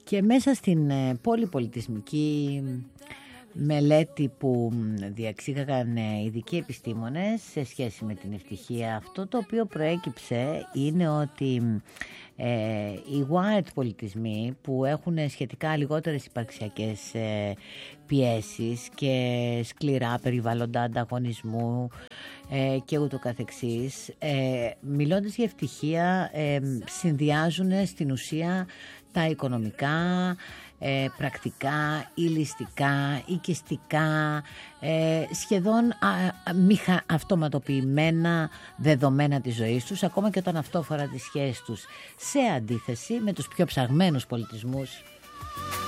Και μέσα στην πολυπολιτισμική μελέτη που διεξήγαγαν ειδικοί επιστήμονες σε σχέση με την ευτυχία, αυτό το οποίο προέκυψε είναι ότι οι white πολιτισμοί που έχουν σχετικά λιγότερες υπαρξιακές πιέσεις και σκληρά περιβάλλοντα ανταγωνισμού και ούτω καθεξής, μιλώντας για ευτυχία συνδυάζουν στην ουσία τα οικονομικά, πρακτικά, υλιστικά, οικιστικά, σχεδόν αυτοματοποιημένα δεδομένα της ζωής τους, ακόμα και όταν αυτό αφορά τις σχέσεις τους, σε αντίθεση με τους πιο ψαγμένους πολιτισμούς